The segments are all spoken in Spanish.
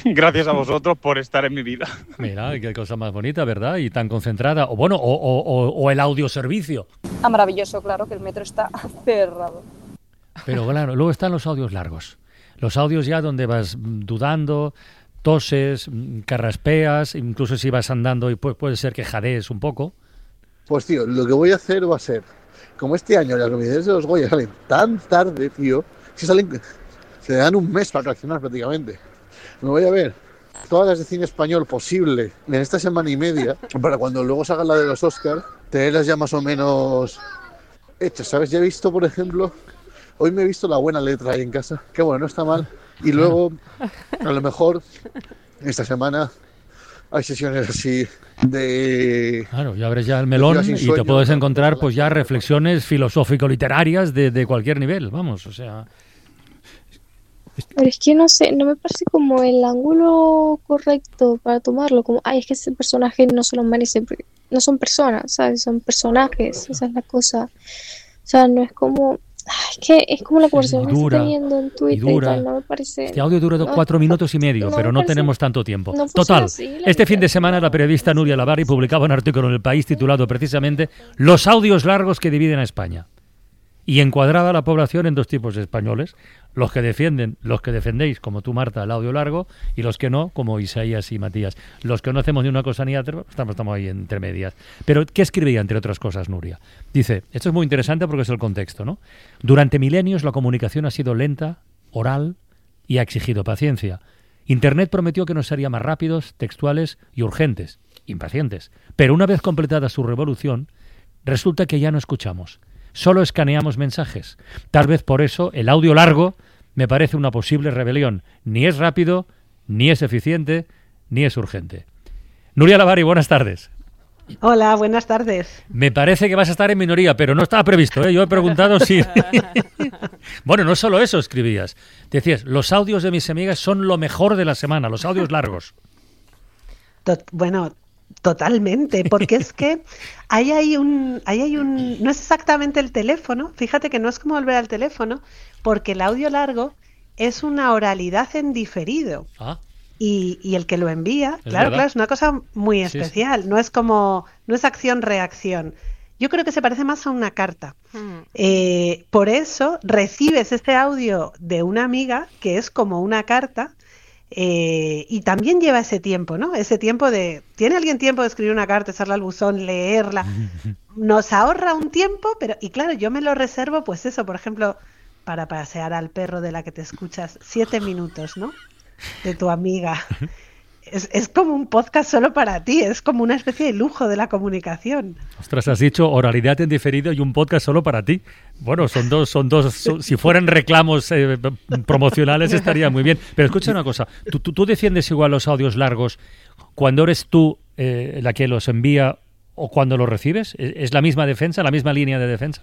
gracias a vosotros por estar en mi vida. Mira, qué cosa más bonita, ¿verdad? Y tan concentrada. O bueno, o el audioservicio. Ah, maravilloso, claro, que el metro está cerrado. Pero claro, luego están los audios largos. Los audios ya donde vas dudando, toses, carraspeas, incluso si vas andando y puede ser que jadees un poco. Pues tío, lo que voy a hacer va a ser, como este año las nominaciones de los Goya salen tan tarde, tío, se dan un mes para reaccionar prácticamente. Me voy a ver todas las de cine español posible en esta semana y media, para cuando luego salga la de los Oscars, tenerlas ya más o menos hechas, ¿sabes? Ya he visto, por ejemplo, hoy me he visto La Buena Letra ahí en casa, que bueno, no está mal, y luego, a lo mejor, esta semana hay sesiones así de... Claro, ya abres ya el melón y te puedes encontrar pues ya reflexiones filosófico-literarias de cualquier nivel, vamos, o sea... Pero es que no sé, no me parece como el ángulo correcto para tomarlo, como, ay, es que ese personaje no se lo merece, porque no son personas, ¿sabes? Son personajes, esa es la cosa. O sea, no es como... Es que es como la conversación que estoy teniendo en Twitter y tal, no me parece... Este audio dura 4 minutos y medio, pero no tenemos tanto tiempo. Total, este fin de semana la periodista Nuria Lavari publicaba un artículo en El País titulado precisamente «Los audios largos que dividen a España». Y encuadraba a la población en 2 tipos de españoles, los que defendéis, como tú, Marta, el audio largo, y los que no, como Isaías y Matías. Los que no hacemos ni una cosa ni otra, estamos ahí entre medias. Pero, ¿qué escribía, entre otras cosas, Nuria? Dice, esto es muy interesante porque es el contexto, ¿no? Durante milenios la comunicación ha sido lenta, oral y ha exigido paciencia. Internet prometió que nos haría más rápidos, textuales y urgentes, impacientes. Pero una vez completada su revolución, resulta que ya no escuchamos. Solo escaneamos mensajes. Tal vez por eso el audio largo me parece una posible rebelión. Ni es rápido, ni es eficiente, ni es urgente. Nuria Lavari, buenas tardes. Hola, buenas tardes. Me parece que vas a estar en minoría, pero no estaba previsto, ¿eh? Yo he preguntado si... Bueno, no solo eso escribías. Decías, los audios de mis amigas son lo mejor de la semana, los audios largos. Bueno... Totalmente, porque es que ahí hay un, no es exactamente el teléfono, fíjate que no es como volver al teléfono, porque el audio largo es una oralidad en diferido. Y el que lo envía, claro, es una cosa muy especial, sí. No es acción-reacción. Yo creo que se parece más a una carta. Por eso recibes este audio de una amiga que es como una carta. Y también lleva ese tiempo, ¿no? Ese tiempo de... ¿Tiene alguien tiempo de escribir una carta, echarla al buzón, leerla? Nos ahorra un tiempo, pero... Y claro, yo me lo reservo, pues eso, por ejemplo, para pasear al perro de la que te escuchas 7 minutos, ¿no? De tu amiga. Es como un podcast solo para ti, es como una especie de lujo de la comunicación. Ostras, has dicho oralidad en diferido y un podcast solo para ti. Bueno, son dos, si fueran reclamos promocionales estaría muy bien. Pero escucha una cosa, ¿tú defiendes igual los audios largos cuando eres tú la que los envía o cuando los recibes? ¿Es la misma defensa, la misma línea de defensa?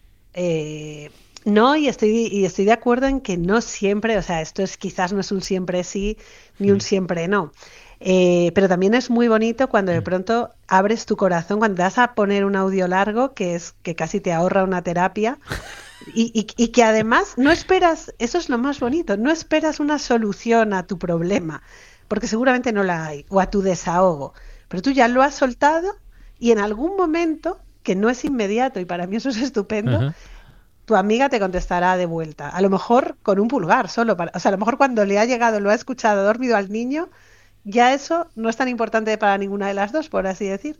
No, y estoy de acuerdo en que no siempre, o sea, quizás no es un siempre sí ni un siempre no. Pero también es muy bonito cuando de pronto abres tu corazón, cuando te vas a poner un audio largo que casi te ahorra una terapia y que además no esperas, eso es lo más bonito, no esperas una solución a tu problema, porque seguramente no la hay, o a tu desahogo, pero tú ya lo has soltado y en algún momento, que no es inmediato y para mí eso es estupendo, tu amiga te contestará de vuelta, a lo mejor con un pulgar solo, o sea, a lo mejor cuando le ha llegado, lo ha escuchado, dormido al niño, ya eso no es tan importante para ninguna de las dos, por así decir.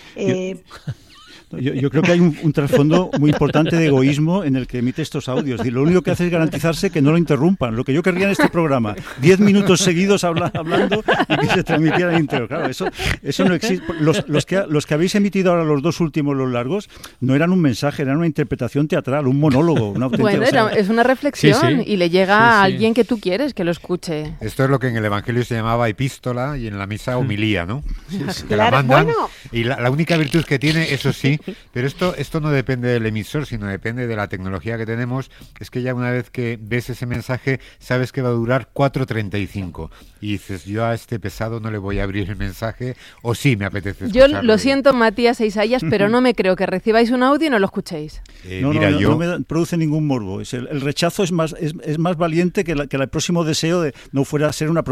Yo creo que hay un trasfondo muy importante de egoísmo en el que emite estos audios. Y lo único que hace es garantizarse que no lo interrumpan. Lo que yo querría en este programa, 10 minutos seguidos hablando y que se transmitiera íntegro. Claro, eso no existe. Los que habéis emitido ahora los 2 últimos, los largos, no eran un mensaje, eran una interpretación teatral, un monólogo, una auténtica... Bueno, es una reflexión y le llega a alguien que tú quieres que lo escuche. Esto es lo que en el Evangelio se llamaba epístola y en la misa homilía, ¿no? Te claro, la mandan, bueno. Y la única virtud que tiene, eso sí, pero esto no depende del emisor, sino depende de la tecnología que tenemos. Es que ya una vez que ves ese mensaje, sabes que va a durar 4:35 y dices, yo a este pesado no le voy a abrir el mensaje, o sí me apetece escucharlo. Yo lo siento, Matías e Isaías, pero no me creo que recibáis un audio y no lo escuchéis. No me produce ningún morbo. El rechazo es más valiente que el próximo deseo de no fuera a ser una